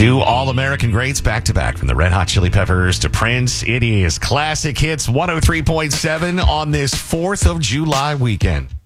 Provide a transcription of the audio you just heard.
Two All-American greats back-to-back, from the Red Hot Chili Peppers to Prince. It is Classic Hits 103.7 on this 4th of July weekend.